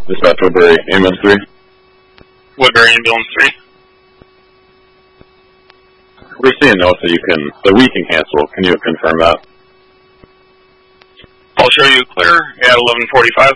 Dispatch Woodbury Ambulance 3. Woodbury Ambulance 3. We're seeing notes that we can cancel. Can you confirm that? I'll show you clear at 11:45.